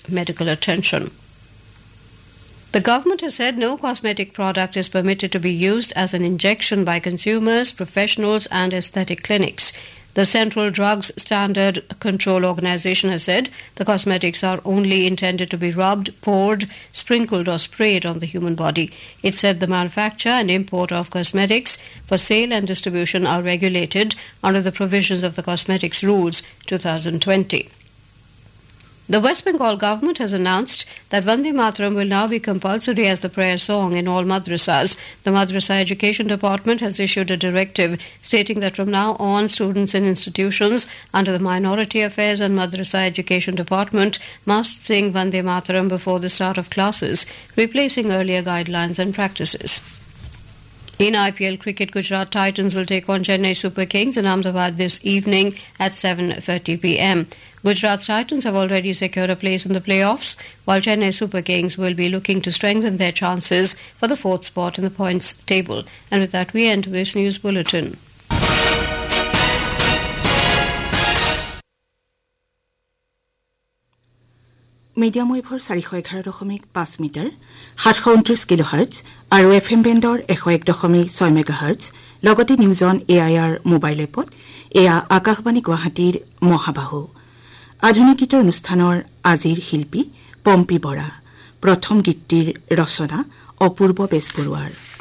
medical attention. The government has said no cosmetic product is permitted to be used as an injection by consumers, professionals and aesthetic clinics. The Central Drugs Standard Control Organization has said the cosmetics are only intended to be rubbed, poured, sprinkled or sprayed on the human body. It said the manufacture and import of cosmetics for sale and distribution are regulated under the provisions of the Cosmetics Rules 2020. The West Bengal government has announced that Vande Mataram will now be compulsory as the prayer song in all madrasas. The Madrasa Education Department has issued a directive stating that from now on, students in institutions under the Minority Affairs and Madrasa Education Department must sing Vande Mataram before the start of classes, replacing earlier guidelines and practices. In IPL cricket, Gujarat Titans will take on Chennai Super Kings in Ahmedabad this evening at 7:30 p.m. Gujarat Titans have already secured a place in the playoffs, while Chennai Super Kings will be looking to strengthen their chances for the fourth spot in the points table. And with that, we end this news bulletin. Medium ৱেভৰ 411.5 metre 729 কিলোহাৰ্টজ আৰু FM বেণ্ডৰ 101.6 মেগাহাৰ্টজ লগতে news on AIR mobile এপত এয়া আকাশবাণী গুৱাহাটীৰ মহাবাহু আধুনিক গীতৰ অনুষ্ঠানৰ আজিৰ শিল্পী পম্পী বৰা প্ৰথম গীতটিৰ ৰচনা অপূৰ্ব বেজবৰুৱাৰ